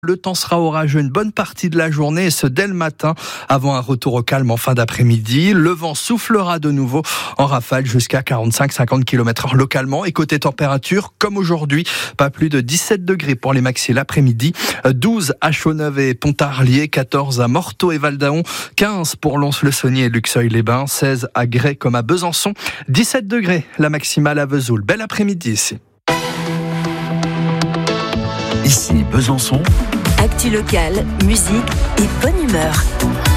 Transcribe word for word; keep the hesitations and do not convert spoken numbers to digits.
Le temps sera orageux une bonne partie de la journée et ce dès le matin avant un retour au calme en fin d'après-midi. Le vent soufflera de nouveau en rafale jusqu'à quarante-cinq à cinquante kilomètres heure localement. Et côté température, comme aujourd'hui, pas plus de dix-sept degrés pour les maxi l'après-midi, douze à Chauneuf et Pontarlier, quatorze à Morteau et Val-d'Aon, quinze pour Lons-le-Saunier et Luxeuil-les-Bains, seize à Grès comme à Besançon, dix-sept degrés la maximale à Vesoul. Bel après-midi ici. Ici Besançon. Actu locale, musique et bonne humeur.